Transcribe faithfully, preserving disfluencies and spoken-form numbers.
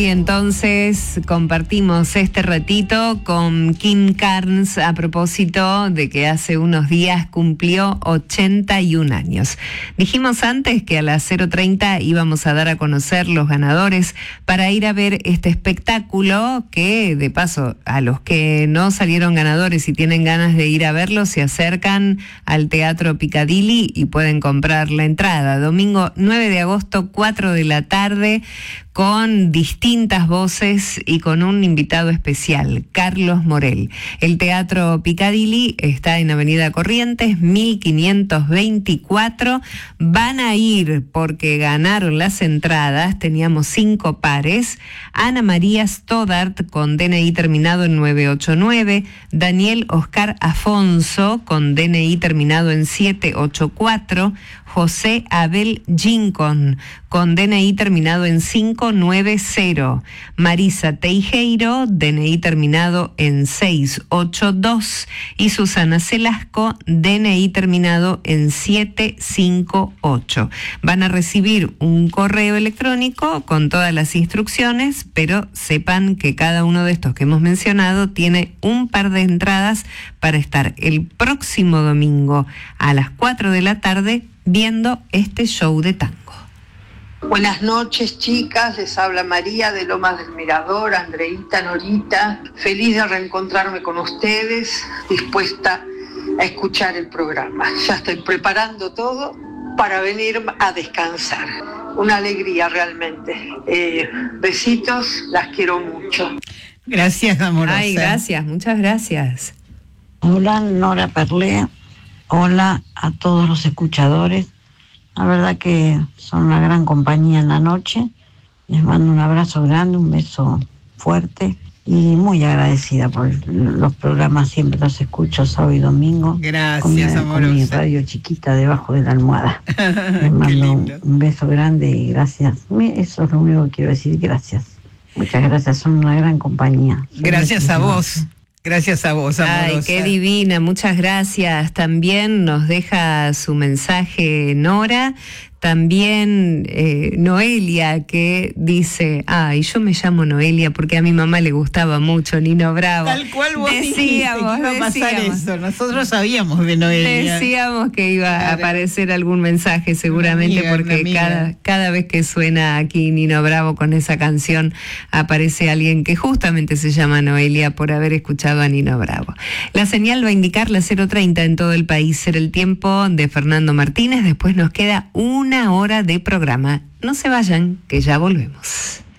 Y entonces compartimos este ratito con Kim Carnes a propósito de que hace unos días cumplió ochenta y un años. Dijimos antes que a las cero treinta íbamos a dar a conocer los ganadores para ir a ver este espectáculo que, de paso, a los que no salieron ganadores y tienen ganas de ir a verlo, se acercan al Teatro Piccadilly y pueden comprar la entrada. Domingo nueve de agosto, cuatro de la tarde, con distintas voces y con un invitado especial, Carlos Morel. El Teatro Piccadilly está en Avenida Corrientes, mil quinientos veinticuatro. Van a ir porque ganaron las entradas, teníamos cinco pares. Ana María Stoddart con D N I terminado en nueve ocho nueve, Daniel Oscar Afonso con D N I terminado en siete ocho cuatro, José Abel Gincon con D N I terminado en cinco nueve cero, Marisa Teijeiro, D N I terminado en seis ocho dos y Susana Celasco, D N I terminado en siete cinco ocho. Van a recibir un correo electrónico con todas las instrucciones, pero sepan que cada uno de estos que hemos mencionado tiene un par de entradas para estar el próximo domingo a las cuatro de la tarde viendo este show de tango. Buenas noches, chicas, les habla María de Lomas del Mirador, Andreita, Norita, feliz de reencontrarme con ustedes, dispuesta a escuchar el programa. Ya estoy preparando todo para venir a descansar. Una alegría realmente. Eh, besitos, las quiero mucho. Gracias, amorosa. Ay, gracias, muchas gracias. Hola, Nora Perlé. Hola a todos los escuchadores. La verdad que son una gran compañía en la noche. Les mando un abrazo grande, un beso fuerte y muy agradecida por los programas. Siempre los escucho sábado y domingo. Gracias, con mi, amorosa. con mi radio chiquita debajo de la almohada. Les mando un, un beso grande y gracias. Eso es lo único que quiero decir, gracias. Muchas gracias, son una gran compañía. Gracias a vos. Gracias a vos, amorosa. Ay, qué divina, muchas gracias. También nos deja su mensaje Nora. También eh, Noelia, que dice, ay, yo me llamo Noelia porque a mi mamá le gustaba mucho Nino Bravo. Tal cual vos decíamos, dijiste que iba a pasar decíamos. eso. Nosotros sabíamos de Noelia. Decíamos que iba Claro. a aparecer algún mensaje seguramente, Una amiga, porque una amiga. cada, cada vez que suena aquí Nino Bravo con esa canción aparece alguien que justamente se llama Noelia por haber escuchado a Nino Bravo. La señal va a indicar la cero treinta en todo el país. Será el tiempo de Fernando Martínez. Después nos queda una hora de programa. No se vayan, que ya volvemos.